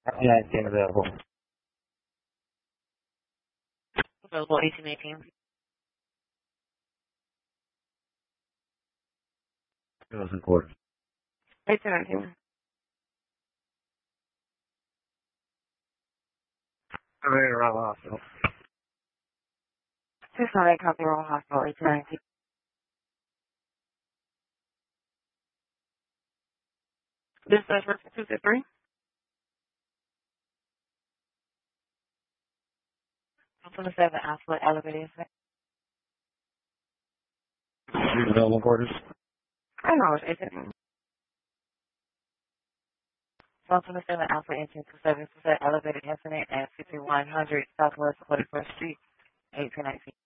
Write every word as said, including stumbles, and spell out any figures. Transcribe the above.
nineteen available. Available eighteen eighteen. It was important. eighteen nineteen. I'm ready to run the hospital. six nine eight Copy Roll Hospital, eighteen nineteen. Dispatch for two six three. twenty-seven Alpha Elevator. Available quarters. I know it's eighteen. one twenty-seven Alpha Engine two seven two seven Elevated Incident at fifty-one hundred Southwest forty-first Street, eighteen nineteen.